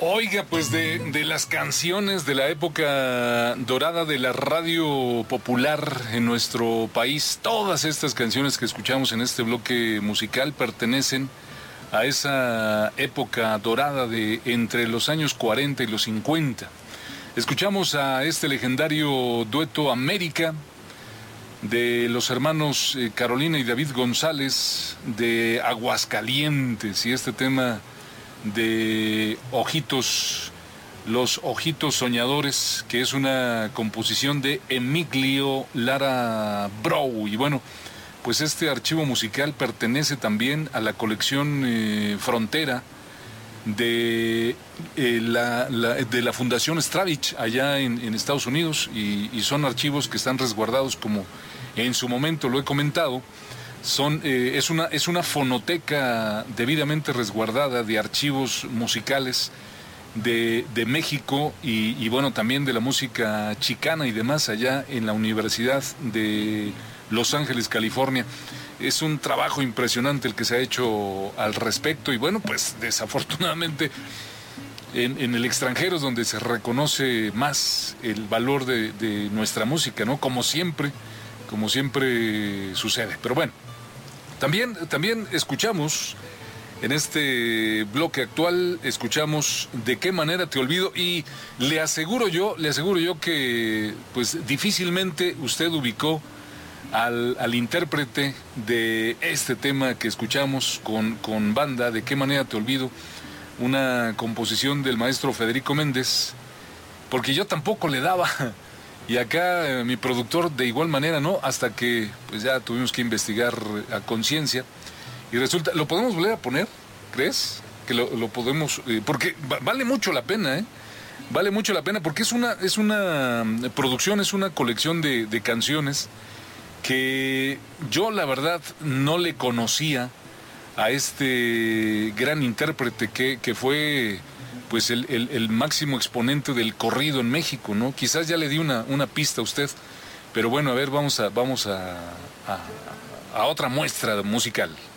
Oiga, pues de las canciones de la época dorada de la radio popular en nuestro país, todas estas canciones que escuchamos en este bloque musical pertenecen a esa época dorada de entre los años 40 y los 50. Escuchamos a este legendario dueto América de los hermanos Carolina y David González, de Aguascalientes, y este tema de Ojitos, Los Ojitos Soñadores, que es una composición de Emilio Lara Brou. Y bueno, pues este archivo musical pertenece también a la colección Frontera de la Fundación Stravich allá en Estados Unidos, y son archivos que están resguardados, como en su momento lo he comentado. Es una fonoteca debidamente resguardada de archivos musicales de México y bueno, también de la música chicana y demás, allá en la Universidad de Los Ángeles, California. Es un trabajo impresionante el que se ha hecho al respecto, y bueno, pues desafortunadamente en el extranjero es donde se reconoce más el valor de nuestra música, ¿no? Como siempre sucede. Pero bueno, también escuchamos en este bloque actual, escuchamos De qué manera te olvido, y le aseguro yo que pues difícilmente usted ubicó al intérprete de este tema que escuchamos con banda, De qué manera te olvido, una composición del maestro Federico Méndez, porque yo tampoco le daba. Y acá mi productor de igual manera, ¿no? Hasta que pues ya tuvimos que investigar a conciencia. Y resulta, ¿lo podemos volver a poner? ¿Crees? Que lo podemos, porque vale mucho la pena, ¿eh? Vale mucho la pena, porque es una producción, es una colección de canciones que yo la verdad no le conocía a este gran intérprete que fue pues el máximo exponente del corrido en México, ¿no? Quizás ya le di una pista a usted, pero bueno, a ver, vamos a otra muestra musical.